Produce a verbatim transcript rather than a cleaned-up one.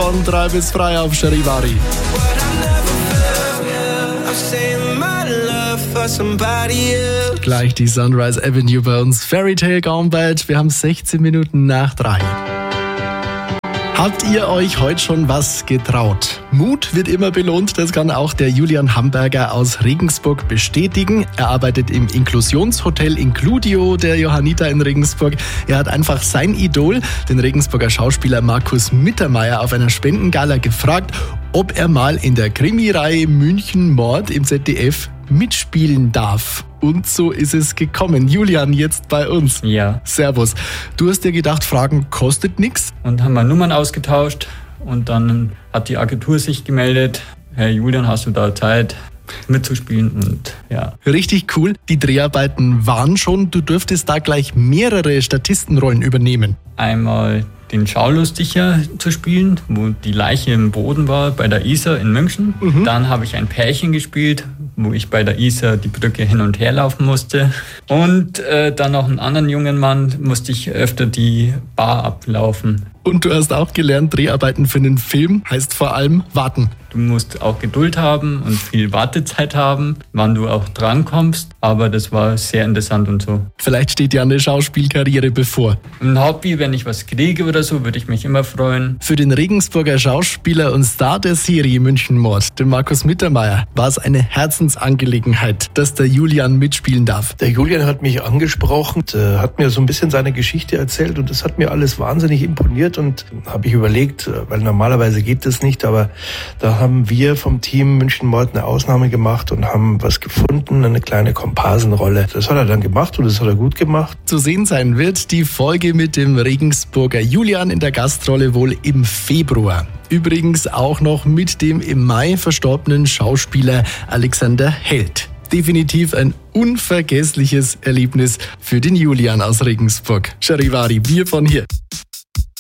von drei bis frei auf Charivari. Gleich die Sunrise Avenue bei uns. Fairy Tale Gone Bad. Wir haben sechzehn Minuten nach drei. Habt ihr euch heute schon was getraut? Mut wird immer belohnt, das kann auch der Julian Hamburger aus Regensburg bestätigen. Er arbeitet im Inklusionshotel Includio der Johanniter in Regensburg. Er hat einfach sein Idol, den Regensburger Schauspieler Markus Mittermeier, auf einer Spendengala gefragt, ob er mal in der Krimireihe München Mord im Z D F mitspielen darf. Und so ist es gekommen. Julian, jetzt bei uns. Ja. Servus. Du hast dir gedacht, Fragen kostet nichts? Und haben wir Nummern ausgetauscht und dann hat die Agentur sich gemeldet. Herr Julian, hast du da Zeit mitzuspielen? Und ja. Richtig cool. Die Dreharbeiten waren schon. Du dürftest da gleich mehrere Statistenrollen übernehmen. Einmal den Schaulustiger zu spielen, wo die Leiche im Boden war bei der Isar in München. Mhm. Dann habe ich ein Pärchen gespielt, wo ich bei der Isar die Brücke hin und her laufen musste. Und äh, dann noch einen anderen jungen Mann musste ich öfter die Bar ablaufen. Und du hast auch gelernt, Dreharbeiten für einen Film heißt vor allem warten. Du musst auch Geduld haben und viel Wartezeit haben, wann du auch drankommst. Aber das war sehr interessant und so. Vielleicht steht ja eine Schauspielkarriere bevor. Ein Hobby, wenn ich was kriege oder so, würde ich mich immer freuen. Für den Regensburger Schauspieler und Star der Serie München Mord, den Markus Mittermeier, war es eine Herzensangelegenheit, dass der Julian mitspielen darf. Der Julian hat mich angesprochen, hat mir so ein bisschen seine Geschichte erzählt und das hat mir alles wahnsinnig imponiert. Und habe ich überlegt, weil normalerweise geht das nicht, aber da haben wir vom Team München Mord eine Ausnahme gemacht und haben was gefunden, eine kleine Komparsenrolle. Das hat er dann gemacht und das hat er gut gemacht. Zu sehen sein wird die Folge mit dem Regensburger Julian in der Gastrolle wohl im Februar. Übrigens auch noch mit dem im Mai verstorbenen Schauspieler Alexander Held. Definitiv ein unvergessliches Erlebnis für den Julian aus Regensburg. Charivari, Bier von hier.